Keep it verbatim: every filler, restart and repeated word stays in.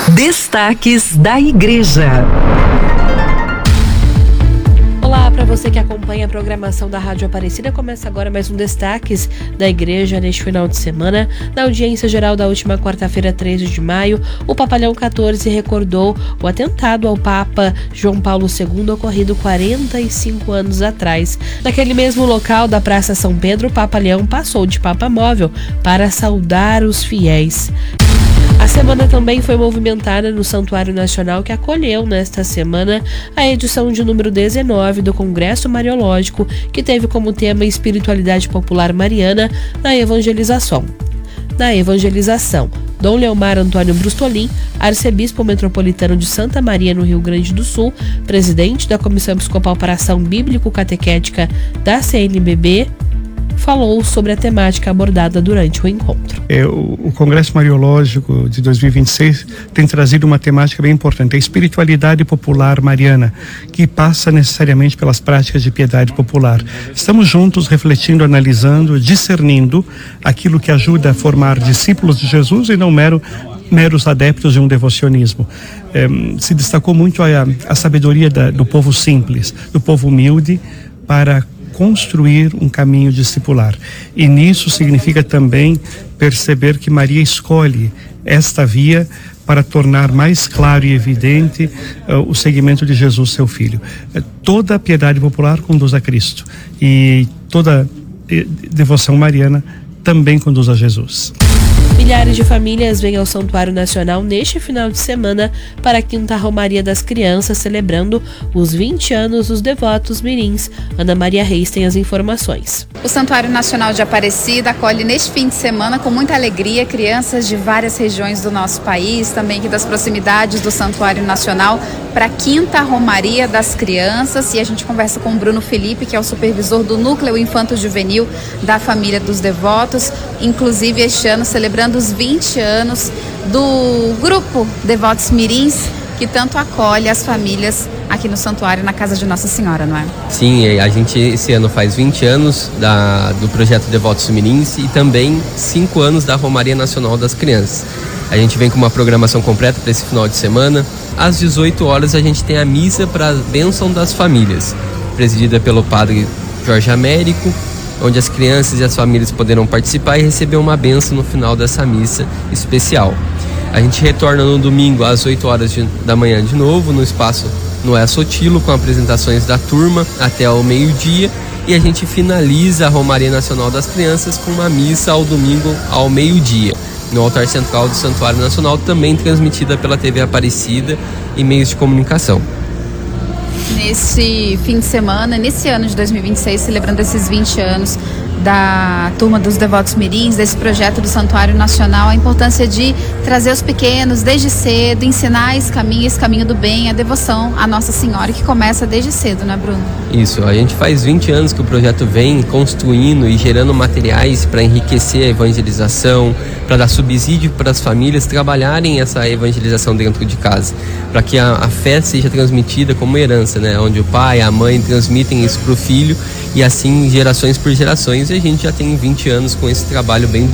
Destaques da Igreja. Olá para você que acompanha a programação da Rádio Aparecida. Começa agora mais um Destaques da Igreja neste final de semana. Na audiência geral da última quarta-feira, treze de maio, o Papa Leão quatorze recordou o atentado ao Papa João Paulo segundo ocorrido quarenta e cinco anos atrás. Naquele mesmo local da Praça São Pedro, o Papa Leão passou de Papa Móvel para saudar os fiéis. A semana também foi movimentada no Santuário Nacional, que acolheu nesta semana a edição de número dezenove do Congresso Mariológico, que teve como tema Espiritualidade Popular Mariana na Evangelização. Na evangelização, Dom Leomar Antônio Brustolin, arcebispo metropolitano de Santa Maria, no Rio Grande do Sul, presidente da Comissão Episcopal para Ação Bíblico-Catequética da C N B B, falou sobre a temática abordada durante o encontro. É, o, o Congresso Mariológico de dois mil e vinte e seis tem trazido uma temática bem importante, a espiritualidade popular mariana, que passa necessariamente pelas práticas de piedade popular. Estamos juntos refletindo, analisando, discernindo aquilo que ajuda a formar discípulos de Jesus e não mero meros adeptos de um devocionismo. É, se destacou muito a, a sabedoria da, do povo simples, do povo humilde, para construir um caminho discipular. E nisso significa também perceber que Maria escolhe esta via para tornar mais claro e evidente uh, o seguimento de Jesus, seu filho. Uh, toda a piedade popular conduz a Cristo e toda uh, devoção mariana também conduz a Jesus. Milhares de famílias vêm ao Santuário Nacional neste final de semana para a Quinta Romaria das Crianças, celebrando os vinte anos dos devotos mirins. Ana Maria Reis tem as informações. O Santuário Nacional de Aparecida acolhe neste fim de semana com muita alegria crianças de várias regiões do nosso país, também aqui das proximidades do Santuário Nacional, para a Quinta Romaria das Crianças. E a gente conversa com o Bruno Felipe, que é o supervisor do Núcleo Infanto-Juvenil da Família dos Devotos, inclusive este ano celebrando os vinte anos do grupo Devotos Mirins, que tanto acolhe as famílias aqui no santuário, na casa de Nossa Senhora, não é? Sim, a gente esse ano faz vinte anos da, do projeto Devotos Mirins e também cinco anos da Romaria Nacional das Crianças. A gente vem com uma programação completa para esse final de semana. Às dezoito horas a gente tem a missa para a bênção das famílias, presidida pelo padre Jorge Américo, onde as crianças e as famílias poderão participar e receber uma bênção no final dessa missa especial. A gente retorna no domingo às oito horas de, da manhã de novo, no espaço Noé Sotilo, com apresentações da turma até ao meio-dia, e a gente finaliza a Romaria Nacional das Crianças com uma missa ao domingo ao meio-dia, no altar central do Santuário Nacional, também transmitida pela T V Aparecida e meios de comunicação. Nesse fim de semana, nesse ano de dois mil e vinte e seis, celebrando esses vinte anos da Turma dos Devotos Mirins, desse projeto do Santuário Nacional, a importância de trazer os pequenos desde cedo, ensinar esse caminho, esse caminho do bem, a devoção à Nossa Senhora, que começa desde cedo, né, Bruno? Isso, a gente faz vinte anos que o projeto vem construindo e gerando materiais para enriquecer a evangelização, para dar subsídio para as famílias trabalharem essa evangelização dentro de casa, para que a, a fé seja transmitida como herança, né? Onde o pai, a mãe transmitem isso para o filho e assim gerações por gerações, e a gente já tem vinte anos com esse trabalho bem